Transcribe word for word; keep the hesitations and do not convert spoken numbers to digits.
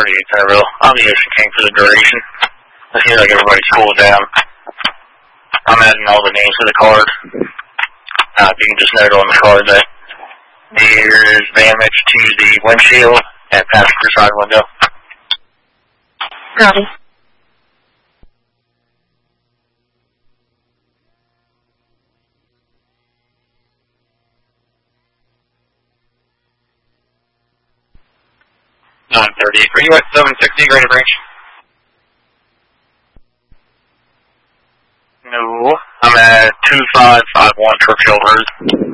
thirty-eight Centerville. I'm the Ocean King for the duration. It seems like everybody's cooled down. I'm adding all the names to the card. Uh, if you can just note on the card that there's damage to the windshield and passenger side window. Copy. nine thirty. Are you at seven sixty Granite Branch? No. I'm at two five five one Churchill Road.